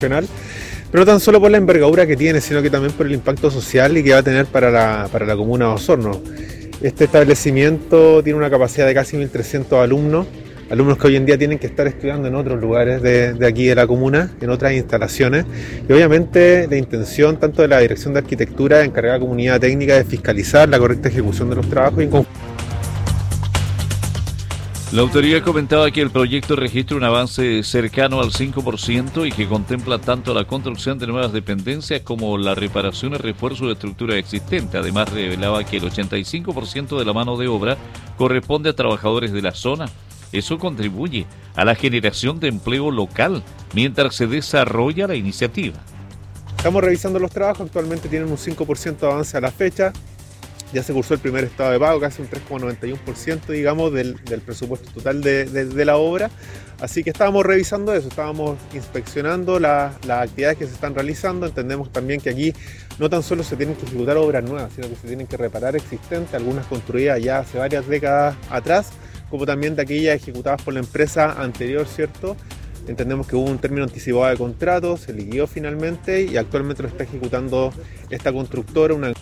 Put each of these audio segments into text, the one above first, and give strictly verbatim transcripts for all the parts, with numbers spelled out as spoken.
Pero no tan solo por la envergadura que tiene, sino que también por el impacto social y que va a tener para la, para la comuna de Osorno. Este establecimiento tiene una capacidad de casi mil trescientos alumnos, alumnos que hoy en día tienen que estar estudiando en otros lugares de, de aquí de la comuna, en otras instalaciones. Y obviamente la intención tanto de la Dirección de Arquitectura, encargada de Comunidad Técnica, de fiscalizar la correcta ejecución de los trabajos y en conjunto. La autoridad comentaba que el proyecto registra un avance cercano al cinco por ciento y que contempla tanto la construcción de nuevas dependencias como la reparación y refuerzo de estructura existente. Además, revelaba que el ochenta y cinco por ciento de la mano de obra corresponde a trabajadores de la zona. Eso contribuye a la generación de empleo local mientras se desarrolla la iniciativa. Estamos revisando los trabajos, actualmente tienen un cinco por ciento de avance a la fecha. Ya se cursó el primer estado de pago, casi un tres coma noventa y uno por ciento, digamos, del, del presupuesto total de, de, de la obra. Así que estábamos revisando eso, estábamos inspeccionando la, las actividades que se están realizando. Entendemos también que aquí no tan solo se tienen que ejecutar obras nuevas, sino que se tienen que reparar existentes, algunas construidas ya hace varias décadas atrás, como también de aquellas ejecutadas por la empresa anterior, ¿cierto? Entendemos que hubo un término anticipado de contrato, se liquidó finalmente y actualmente lo está ejecutando esta constructora, una...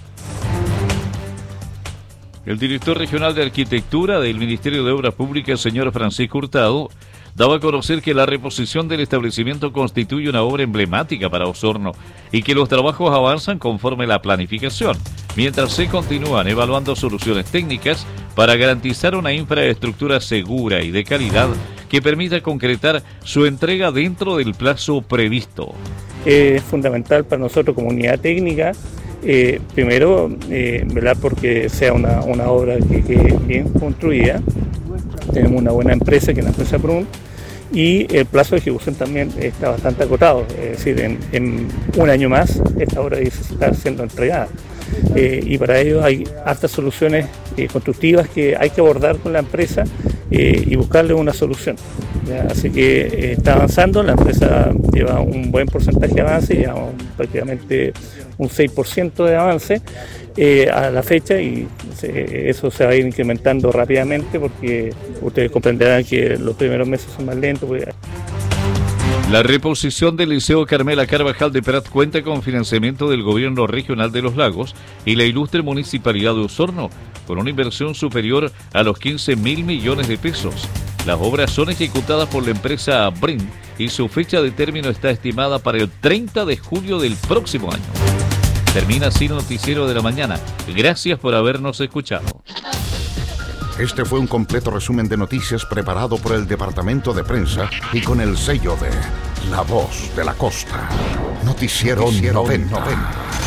El director regional de Arquitectura del Ministerio de Obras Públicas, señor Francisco Hurtado, daba a conocer que la reposición del establecimiento constituye una obra emblemática para Osorno y que los trabajos avanzan conforme la planificación, mientras se continúan evaluando soluciones técnicas para garantizar una infraestructura segura y de calidad que permita concretar su entrega dentro del plazo previsto. Es fundamental para nosotros como unidad técnica. Eh, primero, eh, velar porque sea una, una obra que quede bien construida. Tenemos una buena empresa, que es la empresa Prun, y el plazo de ejecución también está bastante acotado, es decir, en, en un año más esta obra debe estar siendo entregada. Eh, y para ello hay hartas soluciones eh, constructivas que hay que abordar con la empresa eh, y buscarle una solución. ¿Ya? Así que eh, está avanzando, la empresa lleva un buen porcentaje de avance, lleva un, prácticamente un seis por ciento de avance eh, a la fecha, y se, eso se va a ir incrementando rápidamente porque ustedes comprenderán que los primeros meses son más lentos. Porque... La reposición del Liceo Carmela Carvajal de Prat cuenta con financiamiento del Gobierno Regional de los Lagos y la ilustre Municipalidad de Osorno, con una inversión superior a los quince mil millones de pesos. Las obras son ejecutadas por la empresa Brin y su fecha de término está estimada para el treinta de julio del próximo año. Termina así el Noticiero de la Mañana. Gracias por habernos escuchado. Este fue un completo resumen de noticias preparado por el Departamento de Prensa y con el sello de La Voz de la Costa. Noticiero, Noticiero noventa.